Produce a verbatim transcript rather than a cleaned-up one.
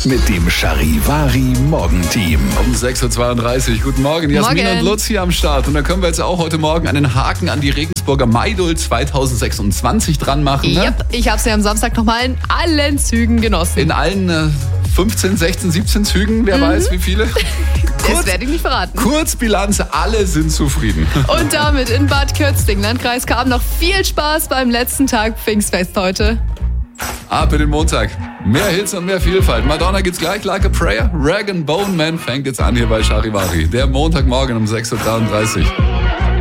mit dem Charivari Morgenteam. Um sechs Uhr zweiunddreißig. Guten Morgen, Jasmin Morgen. und Lutz hier am Start. Und da können wir jetzt auch heute Morgen einen Haken an die Regensburger Maidul zweitausendsechsundzwanzig dran machen. Ne? Yep, ich habe sie am Samstag nochmal in allen Zügen genossen. In allen äh, fünfzehn, sechzehn, siebzehn Zügen, wer mhm. weiß wie viele. Das werde ich nicht verraten. Kurzbilanz, alle sind zufrieden. Und damit in Bad Kürzding, Landkreis Cham, noch viel Spaß beim letzten Tag Pfingstfest heute. Ab in den Montag. Mehr Hits und mehr Vielfalt. Madonna gibt's gleich, Like a Prayer. Rag and Bone Man fängt jetzt an hier bei Charivari. Der Montagmorgen um sechs Uhr dreiunddreißig.